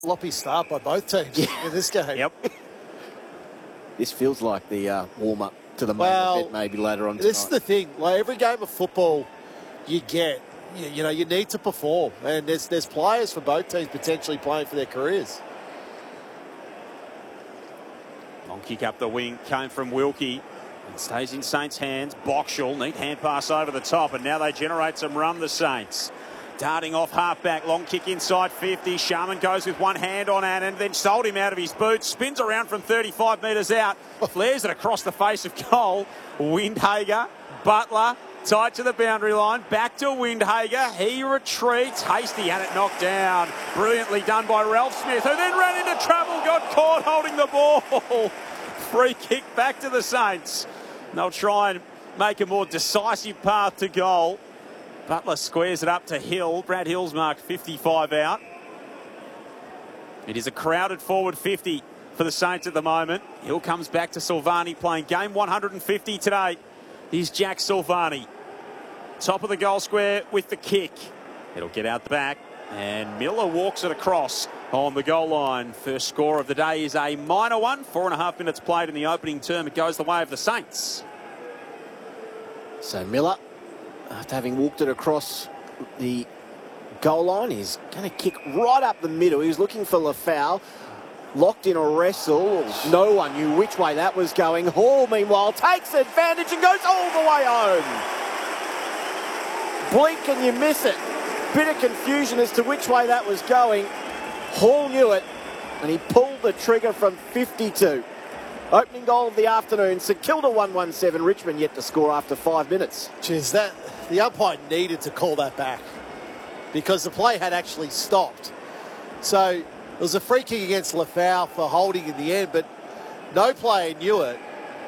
Sloppy start by both teams in this game. Yep. This feels like the warm-up to the main event maybe later on tonight. This is the thing. Like every game of football you get, you know, you need to perform. And there's players for both teams potentially playing for their careers. Long kick up the wing came from Wilkie. And stays in Saints' hands. Boxall, neat hand pass over the top. And now they generate some run, the Saints. Darting off half-back, long kick inside 50. Sharman goes with one hand on Annan, then sold him out of his boots. Spins around from 35 metres out. Flares it across the face of goal. Windhager, Butler, tight to the boundary line. Back to Windhager. He retreats. Hasty had it knocked down. Brilliantly done by Ralph Smith, who then ran into trouble, got caught holding the ball. Free kick back to the Saints. They'll try and make a more decisive path to goal. Butler squares it up to Hill. Brad Hill's marked 55 out. It is a crowded forward 50 for the Saints at the moment. Hill comes back to Silvani playing game 150 today. Here's Jack Silvani. Top of the goal square with the kick. It'll get out the back. And Miller walks it across on the goal line. First score of the day is a minor one. 4.5 minutes played in the opening term. It goes the way of the Saints. So Miller, after having walked it across the goal line, he's going to kick right up the middle. He was looking for Lafau. Locked in a wrestle. No one knew which way that was going. Hall, meanwhile, takes advantage and goes all the way home. Blink and you miss it. Bit of confusion as to which way that was going. Hall knew it, and he pulled the trigger from 52. Opening goal of the afternoon. St Kilda 1-1-7. Richmond yet to score after 5 minutes. Geez, the umpire needed to call that back because the play had actually stopped. So it was a free kick against Lafau for holding in the end, but no player knew it.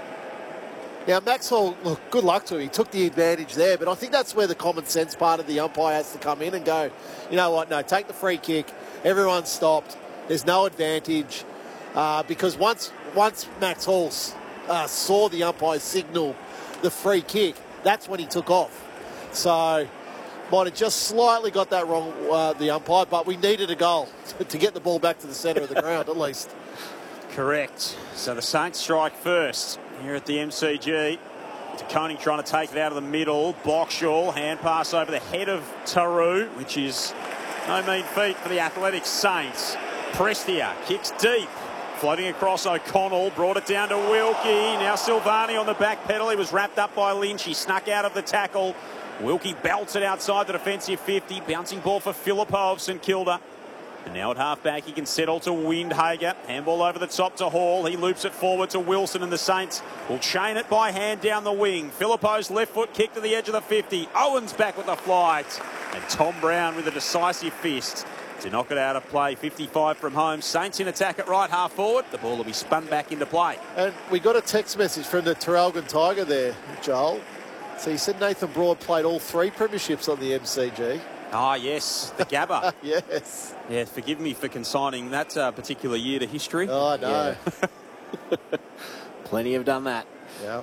Now, Maxwell, look, good luck to him. He took the advantage there, but I think that's where the common sense part of the umpire has to come in and go, you know what, no, take the free kick. Everyone's stopped. There's no advantage because once Max Hall saw the umpire signal the free kick, that's when he took off. So might have just slightly got that wrong, the umpire, but we needed a goal to get the ball back to the centre of the ground at least. Correct. So the Saints strike first here at the MCG. DeConing trying to take it out of the middle. Boxall, hand pass over the head of Taru, which is no mean feat for the athletic Saints. Prestia kicks deep. Floating across O'Connell, brought it down to Wilkie. Now Silvani on the back pedal. He was wrapped up by Lynch. He snuck out of the tackle. Wilkie belts it outside the defensive 50. Bouncing ball for Phillippo of St Kilda. And now at half-back, he can settle to Windhager. Handball over the top to Hall. He loops it forward to Wilson, and the Saints will chain it by hand down the wing. Phillippo's left foot kick to the edge of the 50. Owens back with the flight. And Tom Brown with a decisive fist to knock it out of play. 55 from home. Saints in attack at right half forward. The ball will be spun back into play. And we got a text message from the Traralgon Tiger there, Joel. So he said Nathan Broad played all 3 premierships on the MCG. Ah, yes, the Gabba. Yes. Yeah, forgive me for consigning that particular year to history. Oh, no. Yeah. Plenty have done that. Yeah.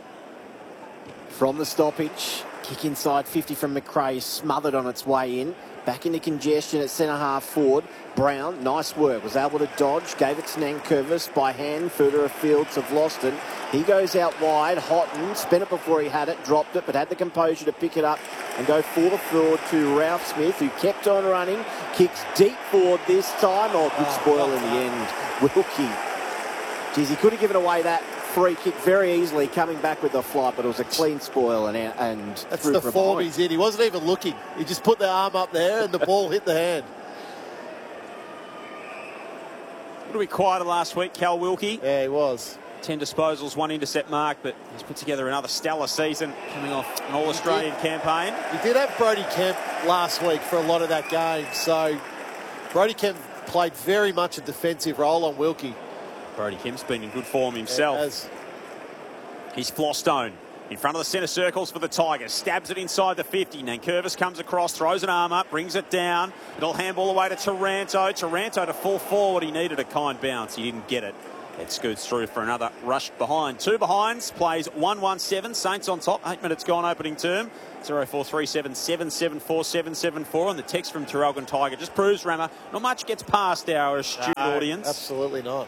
From the stoppage, kick inside 50 from McRae, smothered on its way in. Back into congestion at centre half forward. Brown, nice work, was able to dodge, gave it to Nankervis by hand, further afield to Vlosten. He goes out wide, Houghton, spent it before he had it, dropped it, but had the composure to pick it up and go forward to Ralph Smith, who kept on running, kicks deep forward this time. Oh, good spoil in the end. Wilkie. Geez, he could have given away that free kick very easily, coming back with the flight, but it was a clean spoil and that's the form he's in. He wasn't even looking. He just put the arm up there and the ball hit the hand. A little bit quieter last week, Cal Wilkie. Yeah, he was. 10 disposals, 1 intercept mark, but he's put together another stellar season coming off an All-Australian campaign. He did have Brody Kemp last week for a lot of that game, so Brody Kemp played very much a defensive role on Wilkie. Brody Kemp's been in good form himself. He's Flostone in front of the centre circles for the Tigers. Stabs it inside the 50. Nankervis comes across, throws an arm up, brings it down. It'll handball away to Taranto. Taranto to full forward. He needed a kind bounce. He didn't get it. It scoots through for another rush behind. 2 behinds, plays 1-1-7. Saints on top. 8 minutes gone opening term. 0437 774 774. And the text from Traralgon Tiger just proves, Rammer, not much gets past our astute audience. Absolutely not.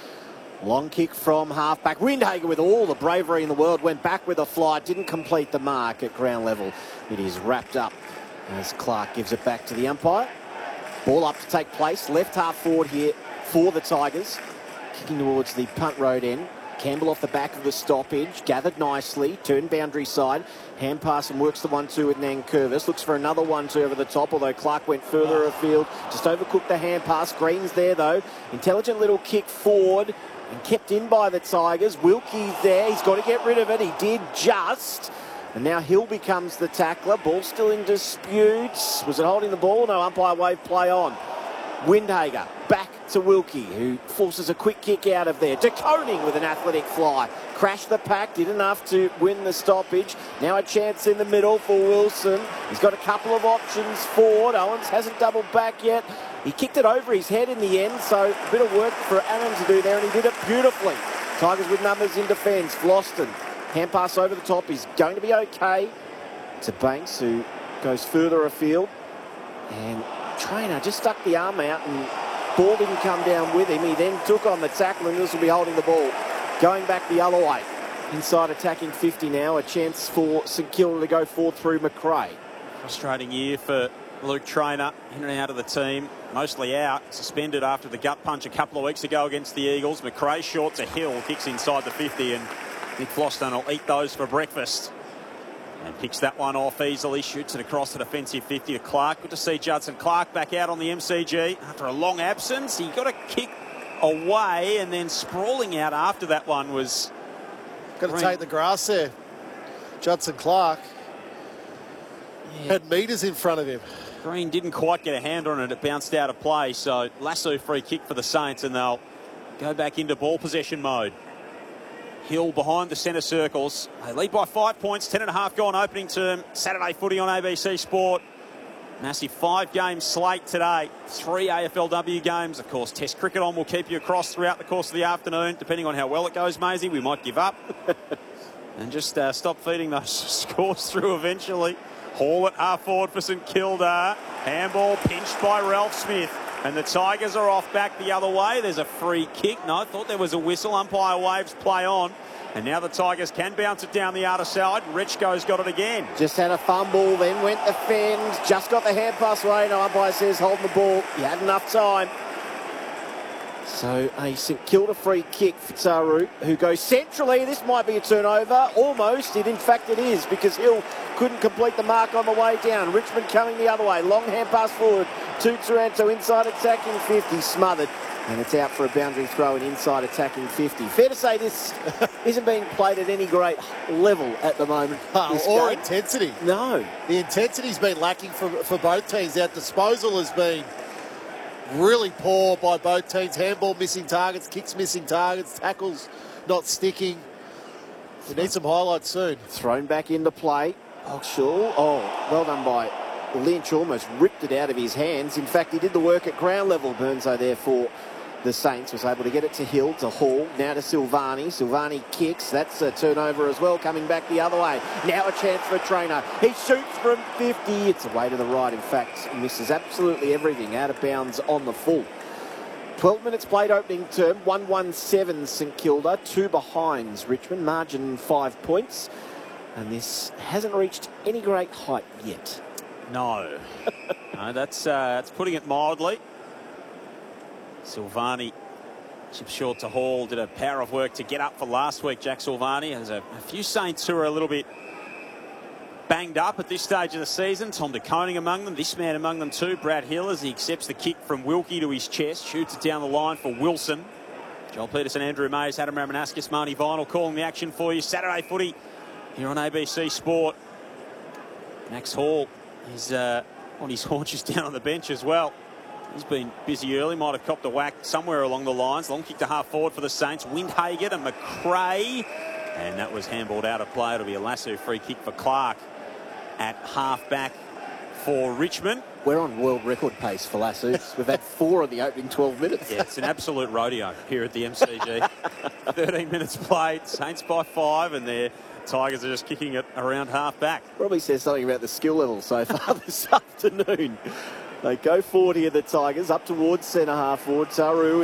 Long kick from halfback. Windhager, with all the bravery in the world, went back with a fly. Didn't complete the mark at ground level. It is wrapped up as Clark gives it back to the umpire. Ball up to take place. Left half forward here for the Tigers. Kicking towards the punt road end. Campbell off the back of the stoppage. Gathered nicely. Turned boundary side. Hand pass and works the 1-2 with Nankervis. Looks for another 1-2 over the top, although Clark went further afield. Just overcooked the hand pass. Green's there, though. Intelligent little kick forward and kept in by the Tigers. Wilkie's there. He's got to get rid of it. He did just. And now Hill becomes the tackler. Ball still in dispute. Was it holding the ball? No, umpire wave play on. Windhager back to Wilkie, who forces a quick kick out of there. De Koning with an athletic fly. Crashed the pack, did enough to win the stoppage. Now a chance in the middle for Wilson. He's got a couple of options forward. Owens hasn't doubled back yet. He kicked it over his head in the end, so a bit of work for Allen to do there, and he did it beautifully. Tigers with numbers in defence. Floston, hand pass over the top. He's going to be okay. To Banks, who goes further afield. And Trainer just stuck the arm out and ball didn't come down with him. He then took on the tackle, and this will be holding the ball. Going back the other way. Inside attacking 50 now. A chance for St Kilda to go forward through McRae. Frustrating year for Luke Trainer, in and out of the team, mostly out, suspended after the gut punch a couple of weeks ago against the Eagles. McRae short to Hill, kicks inside the 50, and Nick Floston will eat those for breakfast. And picks that one off easily, shoots it across the defensive 50 to Clark. Good to see Judson Clark back out on the MCG after a long absence. He got a kick away, and then sprawling out after that one was... Got to take the grass there. Judson Clark had metres in front of him. Green didn't quite get a hand on it. It bounced out of play. So lasso free kick for the Saints, and they'll go back into ball possession mode. Hill behind the centre circles. They lead by 5 points. 10.5 gone opening term. Saturday footy on ABC Sport. Massive 5-game slate today. 3 AFLW games. Of course, Test cricket on will keep you across throughout the course of the afternoon. Depending on how well it goes, Maisie, we might give up. And just stop feeding those scores through eventually. Hall at half forward for St Kilda. Handball pinched by Ralph Smith. And the Tigers are off back the other way. There's a free kick. No, I thought there was a whistle. Umpire waves play on. And now the Tigers can bounce it down the outer side. Richco's got it again. Just had a fumble, then went the fend. Just got the hand pass away. No, umpire says holding the ball. You had enough time. So a St Kilda free kick for Taru, who goes centrally. This might be a turnover. Almost. In fact, it is, because Hill couldn't complete the mark on the way down. Richmond coming the other way. Long hand pass forward to Taranto. Inside attacking 50. Smothered. And it's out for a boundary throw and inside attacking 50. Fair to say this isn't being played at any great level at the moment. Or intensity. No. The intensity's been lacking for both teams. Our disposal has been really poor by both teams. Handball missing targets, kicks missing targets, tackles not sticking. We need some highlights soon. Thrown back into play. Oxshall. Oh, well done by Lynch. Almost ripped it out of his hands. In fact, he did the work at ground level. Burnso there for the Saints was able to get it to Hill, to Hall, now to Silvani. Silvani kicks. That's a turnover as well, coming back the other way. Now a chance for Trainer. He shoots from 50. It's away to the right. In fact, misses absolutely everything. Out of bounds on the full. 12 minutes played opening term. 1-1-7 St Kilda. 2 behinds Richmond. Margin 5 points. And this hasn't reached any great height yet. No. No, that's putting it mildly. Silvani chips short to Hall. Did a power of work to get up for last week. Jack Silvani has a few Saints who are a little bit banged up at this stage of the season. Tom De Koning among them. This man among them too. Brad Hill, as he accepts the kick from Wilkie to his chest. Shoots it down the line for Wilson. Joel Peterson, Andrew Mays, Adam Ramanaskis, Marnie Vinyl calling the action for you. Saturday footy here on ABC Sport. Max Hall is on his haunches down on the bench as well. He's been busy early, might have copped a whack somewhere along the lines. Long kick to half forward for the Saints. Windhager to McRae. And that was handballed out of play. It'll be a lasso free kick for Clark at half back for Richmond. We're on world record pace for lassos. We've had 4 in the opening 12 minutes. Yeah, it's an absolute rodeo here at the MCG. 13 minutes played, Saints by 5, and their Tigers are just kicking it around half back. Probably says something about the skill level so far this afternoon. They go forward here, the Tigers, up towards centre half forward. Taru